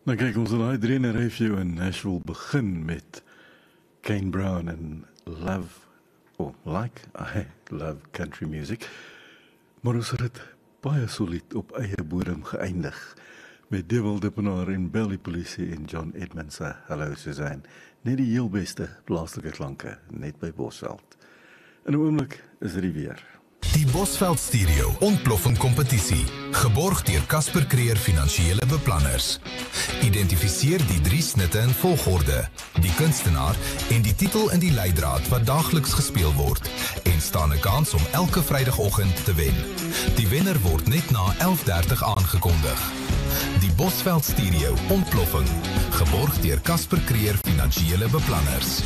Nou kyk, ons daai drieënery vir jou in Nashville begin met Kane Brown en Love, Like I Love Country Music. Maar ons het dit baie solied op eie bodem geëindig met Dewald Dippenaar en Belly Polisie en John Edmonds se Hallo Suzanne. Net die heel beste plaaslike klanke, net by Bosveld. In 'n oomblik is dit weer. Die Bosveld Stereo ontploffing kompetisie, geborg deur Casper Creer Finansiële Beplanners. Identifiseer die 3 snitte in volgorde, die kunstenaar en die titel in die leidraad wat daagliks gespeel word en staan 'n kans om elke Vrydagoggend te wen. Die wenner word net na 11:30 aangekondig. Die Bosveld Stereo ontploffing, geborg deur Casper Creer Finansiële Beplanners.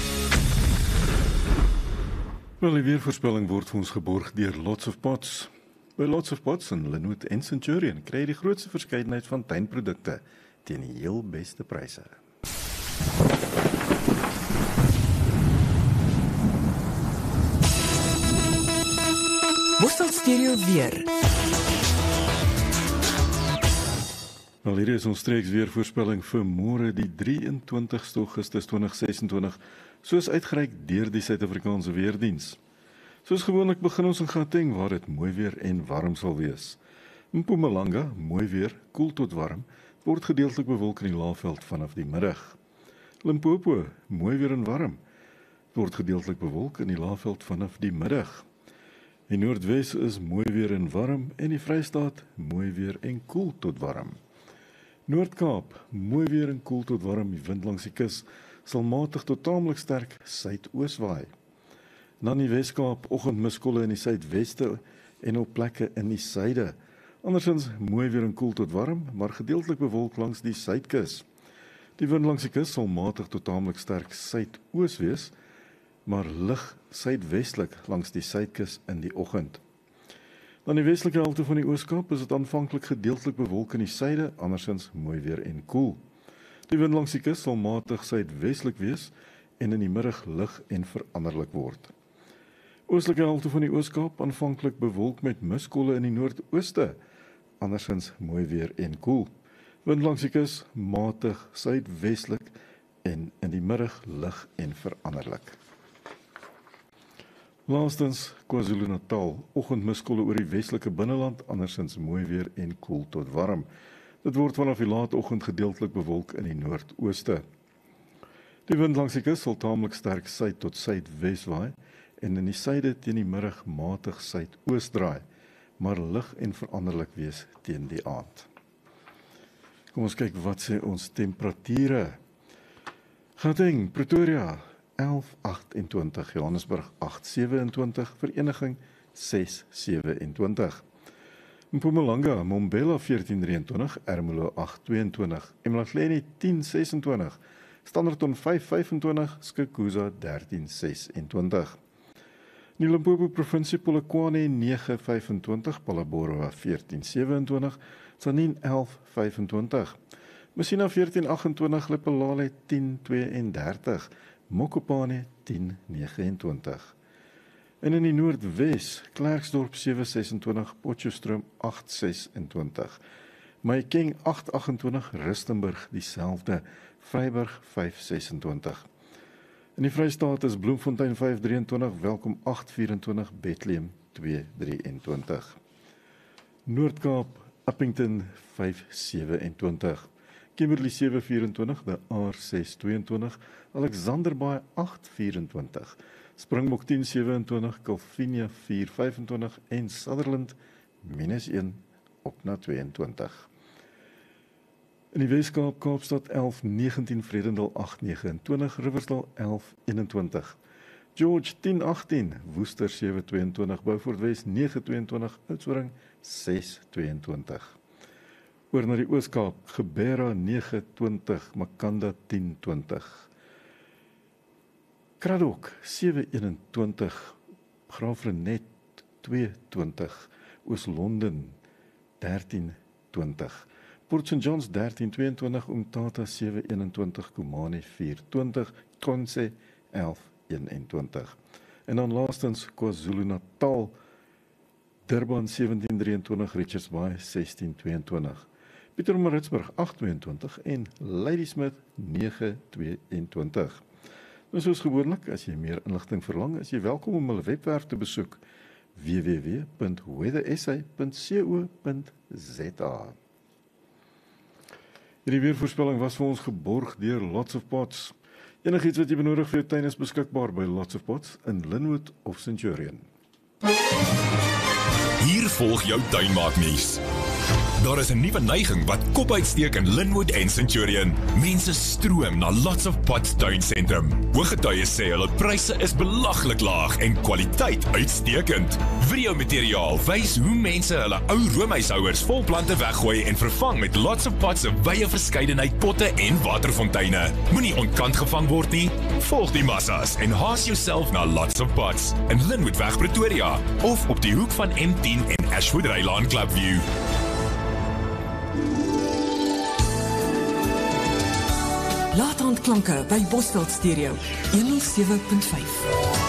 Wel, die weervoorspelling word vir ons geborg deur Lots of Pots. By Lots of Pots in Lynwood en Centurion kry jy die grootste verskeidenheid van tuinprodukte teen die heel beste pryse. Bosveld Stereo weer. Wel, hier is ons streeks weervoorspelling vir môre die 23ste Augustus 2026, soos uitgereik deur die Suid-Afrikaanse Weerdiens. Soos gewoonlik begin ons in Gauteng waar dit mooi weer en warm sal wees. Mpumalanga, mooi weer, koel tot warm, word gedeeltelik bewolk in die laafveld vanaf die middag. Limpopo, mooi weer en warm, word gedeeltelik bewolk in die laafveld vanaf die middag. Die Noordwes is mooi weer en warm en die Vrystaat mooi weer en koel tot warm. Noord-Kaap, mooi weer en koel tot warm, die wind langs die kus sal matig tot taamlik sterk suidoos waai. Dan die Weskaap, oggendmiskolle in die suidweste en op plekke in die suide. Andersins mooi weer en koel tot warm, maar gedeeltelik bewolk langs die suidkus. Die wind langs die kus sal matig tot taamlik sterk suidoos wees, maar lig suidwestelik langs die suidkus in die oggend. Dan die westelike helfte van die Ooskaap is dit aanvanklik gedeeltelik bewolk in die suide, andersins mooi weer en koel. Die wind langs die kus sal matig suidwestelik wees en in die middag lig en veranderlik word. Oostelike helfte van die Ooskaap aanvanklik bewolk met miskolle in die noordooste, andersins mooi weer en koel. Wind langs die kus matig suidwestelik en in die middag lig en veranderlik. Laastens KwaZulu-Natal, oggendmiskolle oor die westelike binneland, andersins mooi weer en koel tot warm. Dit word vanaf die laatoggend gedeeltelik bewolk in die noordooste. Die wind langs die kus sal taamlik sterk suid tot suidwes waai en in die suide teen die middag matig suidoos draai, maar lig en veranderlik wees teen die aand. Kom ons kyk wat sê ons temperature. Gauteng, Pretoria 11:28, Johannesburg 8:27, Vereniging 6:27. Mpumalanga, Mbombela 14:23, Ermelo 8:22, Emalahleni 10:26, Standerton 5:25, Skukuza 13:26. In die Limpopo provinsie Polokwane 9:25, Palabora 14:27, Tzaneen 11:25, Messina 14:28, Lephalale 10:32, Mokopane 10:29. En in die Noordwes, Klerksdorp 7:26, Potchefstroom 8:26, Mahikeng 8:28, Rustenburg dieselfde, Vryburg 5:26. In die Vrystaat is Bloemfontein 5:23, Welkom 8:24, Bethlehem 2:23. Noord-Kaap, Upington 5:27. Kimberley 7:24, De Aar 6:22, Alexanderbaai 8:24, Springbok 10:27, Calvinia 4:25 en Sutherland -1 op na 22. In die Weskaap, Kaapstad 11:19, Vredendal 8:29, Riversdal 11:21, George 10:18, Woester 7:22, Beaufort Wes 9:22, Oudtshoorn 6:22. Oor na die Ooskaap, Geberra 9:20, Makanda 10:20. Kraddock 7:21, Graafrenet 2:20, Oos-London 13:20, Port St. John's 13:22, Umtata 7:21, Kumani 4:20, Konse 11:21. En dan laastens KwaZulu-Natal, Durban 17:23, Richards Bay 16:22. Pietermaritzburg 822 en Ladysmith 922. Nou soos gewoonlik, as jy meer inligting verlang, is jy welkom om hulle webwerf te besoek www.weathersa.co.za. Hierdie weervoorspelling was vir ons geborg deur Lots of Pots. Enigiets wat jy benodig vir jou tuin is beskikbaar by Lots of Pots in Linwood of Centurion. Hier volg jou tuinmaaknuus. Daar is 'n nuwe neiging wat kop uitsteek in Linwood en Centurion. Mense stroom na Lots of Pots tuinsentrum. Hooggetuies sê hulle pryse is belaglik laag en kwaliteit uitstekend. Videomateriaal wys hoe mense hulle ou roomhuishouers vol plante weggooi en vervang met Lots of Pots se wye verskeidenheid potte en waterfonteine. Moenie ontkant gevang word nie. Volg die massas en haas jouself na Lots of Pots in Linwoodweg Pretoria of op die hoek van M10 en Ashwood Rylaan Clubview. Laat-aandklanke by Bosveld Stereo 107.5.